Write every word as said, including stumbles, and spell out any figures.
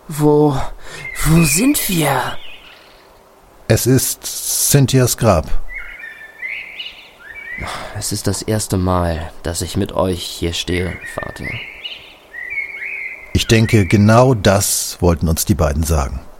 Wo, wo sind wir? Es ist Cynthias Grab. Es ist das erste Mal, dass ich mit euch hier stehe, Vater. Ich denke, genau das wollten uns die beiden sagen.